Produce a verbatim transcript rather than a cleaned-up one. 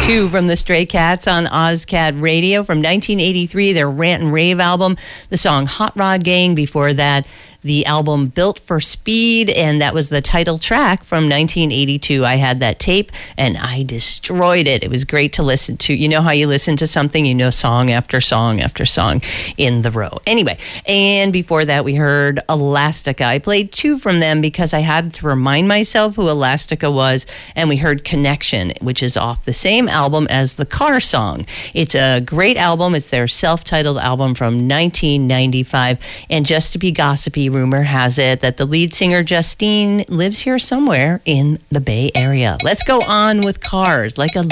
Two from the Stray Cats on OzCat Radio from nineteen eighty-three, their Rant and Rave album, the song Hot Rod Gang. Before that, the album Built for Speed, and that was the title track from nineteen eighty-two. I had that tape, and I destroyed it. It was great to listen to. You know how you listen to something, you know song after song after song in the row. Anyway, and before that, we heard Elastica. I played two from them because I had to remind myself who Elastica was, and we heard Connection, which is off the same album as the Car Song. It's a great album. It's their self-titled album from nineteen ninety-five, and just to be gossipy, rumor has it that the lead singer Justine lives here somewhere in the Bay Area. Let's go on with Cars, like a